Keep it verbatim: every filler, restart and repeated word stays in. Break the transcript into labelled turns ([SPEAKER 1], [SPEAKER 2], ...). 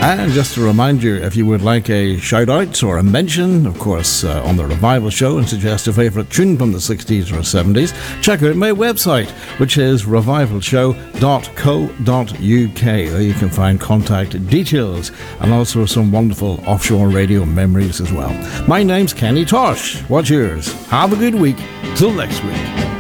[SPEAKER 1] And just to remind you, if you would like a shout out or a mention, of course, uh, on the Revival Show, and suggest a favourite tune from the sixties or seventies, check out my website, which is revival show dot co dot uk. There you can find contact details and also some wonderful offshore radio memories as well. My name's Kenny Tosh. What's yours? Have a good week. Till next week.